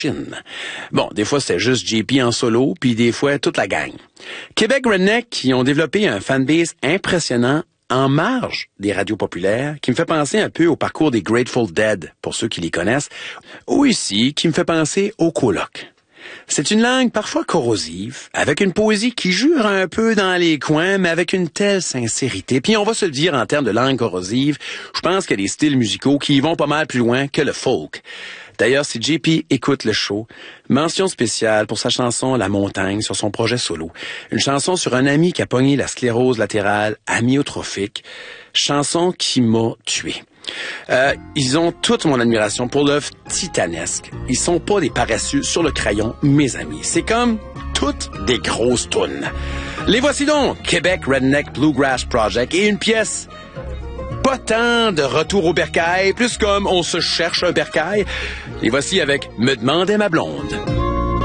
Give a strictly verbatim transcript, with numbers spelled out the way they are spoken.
Bon, des fois, c'était juste J P en solo, puis des fois, toute la gang. Québec Redneck, qui ont développé un fanbase impressionnant en marge des radios populaires, qui me fait penser un peu au parcours des Grateful Dead, pour ceux qui les connaissent, ou ici, qui me fait penser au coloc. C'est une langue parfois corrosive, avec une poésie qui jure un peu dans les coins, mais avec une telle sincérité. Puis on va se le dire en termes de langue corrosive, je pense qu'il y a des styles musicaux qui y vont pas mal plus loin que le folk. D'ailleurs, si J P écoute le show, mention spéciale pour sa chanson La Montagne sur son projet solo. Une chanson sur un ami qui a pogné la sclérose latérale amyotrophique. Chanson qui m'a tué. Euh, ils ont toute mon admiration pour l'œuvre titanesque. Ils sont pas des paresseux sur le crayon, mes amis. C'est comme toutes des grosses tounes. Les voici donc, Québec Redneck Bluegrass Project, et une pièce pas tant de retour au bercail, plus comme on se cherche un bercail. Les voici avec Me demandait ma blonde.